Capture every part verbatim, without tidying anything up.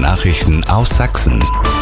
Nachrichten aus Sachsen.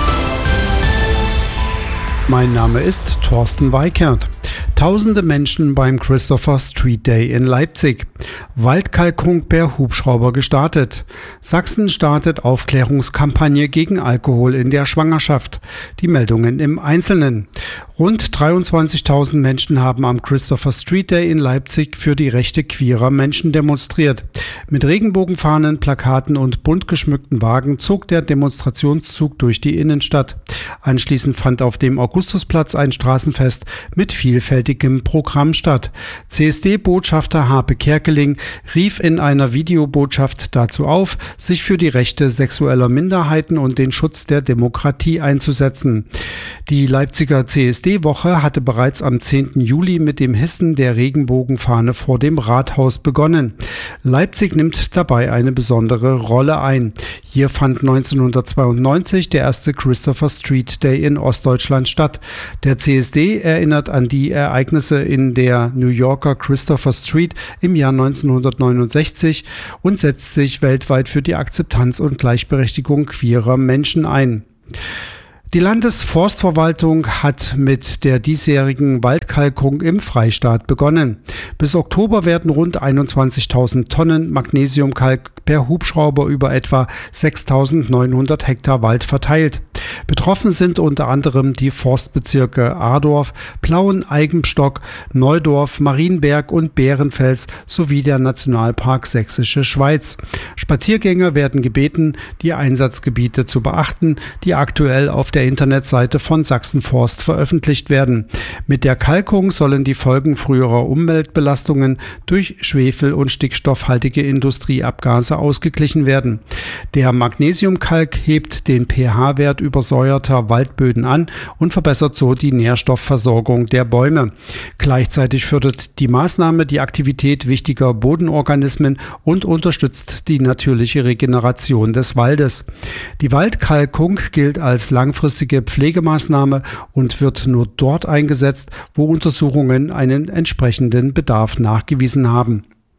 Mein Name ist Thorsten Weikert. Tausende Menschen beim Christopher Street Day in Leipzig. Waldkalkung per Hubschrauber gestartet. Sachsen startet Aufklärungskampagne gegen Alkohol in der Schwangerschaft. Die Meldungen im Einzelnen. Rund dreiundzwanzigtausend Menschen haben am Christopher Street Day in Leipzig für die Rechte queerer Menschen demonstriert. Mit Regenbogenfahnen, Plakaten und bunt geschmückten Wagen zog der Demonstrationszug durch die Innenstadt. Anschließend fand auf dem Augustusplatz ein Straßenfest mit vielfältigem Programm statt. C S D-Botschafter Harpe Kerkeling rief in einer Videobotschaft dazu auf, sich für die Rechte sexueller Minderheiten und den Schutz der Demokratie einzusetzen. Die Leipziger C S D-Woche hatte bereits am zehnten Juli mit dem Hissen der Regenbogenfahne vor dem Rathaus begonnen. Leipzig nimmt dabei eine besondere Rolle ein. Hier fand neunzehnhundertzweiundneunzig der erste Christopher Street Day in Ostdeutschland statt. Der C S D erinnert an die Ereignisse in der New Yorker Christopher Street im Jahr neunzehnhundertneunundsechzig und setzt sich weltweit für die Akzeptanz und Gleichberechtigung queerer Menschen ein. Die Landesforstverwaltung hat mit der diesjährigen Waldkalkung im Freistaat begonnen. Bis Oktober werden rund einundzwanzigtausend Tonnen Magnesiumkalk per Hubschrauber über etwa sechstausendneunhundert Hektar Wald verteilt. Betroffen sind unter anderem die Forstbezirke Adorf, Plauen, Eibenstock, Neudorf, Marienberg und Bärenfels sowie der Nationalpark Sächsische Schweiz. Spaziergänger werden gebeten, die Einsatzgebiete zu beachten, die aktuell auf der Internetseite von Sachsenforst veröffentlicht werden. Mit der Kalkung sollen die Folgen früherer Umweltbelastungen durch schwefel- und stickstoffhaltige Industrieabgase ausgeglichen werden. Der Magnesiumkalk hebt den pH-Wert übersäuerter Waldböden an und verbessert so die Nährstoffversorgung der Bäume. Gleichzeitig fördert die Maßnahme die Aktivität wichtiger Bodenorganismen und unterstützt die natürliche Regeneration des Waldes. Die Waldkalkung gilt als langfristige Pflegemaßnahme und wird nur dort eingesetzt, wo Untersuchungen einen entsprechenden Bedarf nachgewiesen haben.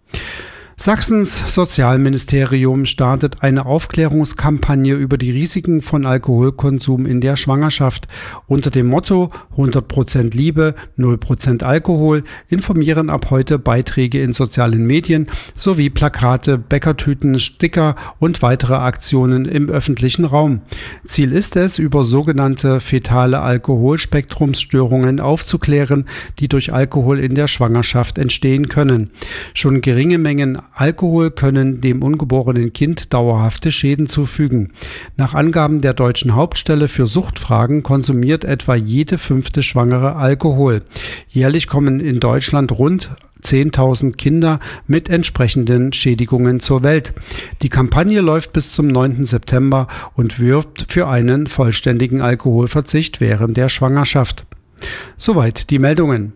Sachsens Sozialministerium startet eine Aufklärungskampagne über die Risiken von Alkoholkonsum in der Schwangerschaft. Unter dem Motto hundert Prozent Liebe, null Prozent Alkohol informieren ab heute Beiträge in sozialen Medien sowie Plakate, Bäckertüten, Sticker und weitere Aktionen im öffentlichen Raum. Ziel ist es, über sogenannte fetale Alkoholspektrumsstörungen aufzuklären, die durch Alkohol in der Schwangerschaft entstehen können. Schon geringe Mengen Alkohol können dem ungeborenen Kind dauerhafte Schäden zufügen. Nach Angaben der Deutschen Hauptstelle für Suchtfragen konsumiert etwa jede fünfte Schwangere Alkohol. Jährlich kommen in Deutschland rund zehntausend Kinder mit entsprechenden Schädigungen zur Welt. Die Kampagne läuft bis zum neunten September und wirbt für einen vollständigen Alkoholverzicht während der Schwangerschaft. Soweit die Meldungen.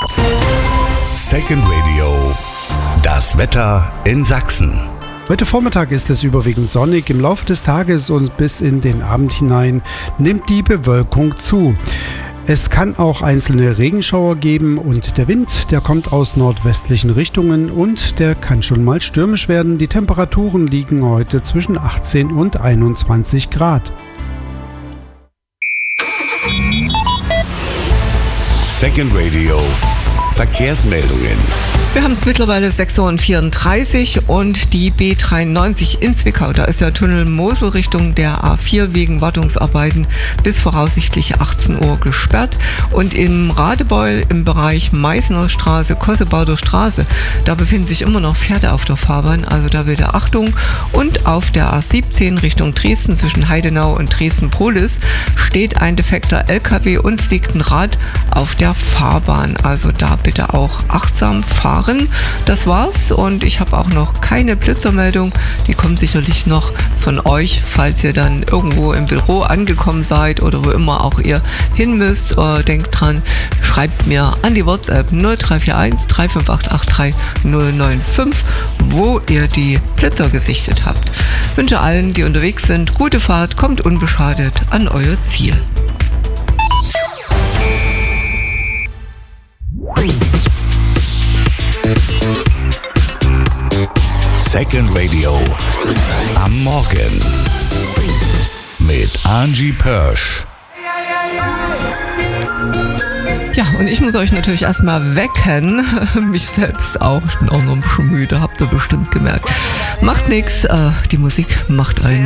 Second Radio. Das Wetter in Sachsen. Heute Vormittag ist es überwiegend sonnig. Im Laufe des Tages und bis in den Abend hinein nimmt die Bewölkung zu. Es kann auch einzelne Regenschauer geben und der Wind, der kommt aus nordwestlichen Richtungen und der kann schon mal stürmisch werden. Die Temperaturen liegen heute zwischen achtzehn und einundzwanzig Grad. Second Radio. Verkehrsmeldungen. Wir haben es mittlerweile sechs Uhr vierunddreißig und die B dreiundneunzig in Zwickau. Da ist der Tunnel Mosel Richtung der A vier wegen Wartungsarbeiten bis voraussichtlich achtzehn Uhr gesperrt. Und im Radebeul im Bereich Meißner Straße, Kossebader Straße, da befinden sich immer noch Pferde auf der Fahrbahn. Also da bitte Achtung. Und auf der A siebzehn Richtung Dresden zwischen Heidenau und Dresden-Polis steht ein defekter L K W und es liegt ein Rad auf der Fahrbahn. Also da bitte auch achtsam fahren. Das war's und ich habe auch noch keine Blitzermeldung. Die kommen sicherlich noch von euch, falls ihr dann irgendwo im Büro angekommen seid oder wo immer auch ihr hin müsst. Äh, denkt dran, schreibt mir an die WhatsApp null drei vier eins drei fünf acht acht drei null neun fünf, wo ihr die Blitzer gesichtet habt. Ich wünsche allen, die unterwegs sind, gute Fahrt, kommt unbeschadet an euer Ziel. Second Radio am Morgen. Mit Angie Pörsch. Ja, und ich muss euch natürlich erstmal wecken, mich selbst auch. Ich bin auch noch ein bisschen müde, habt ihr bestimmt gemerkt. Macht nichts, äh, die Musik macht einen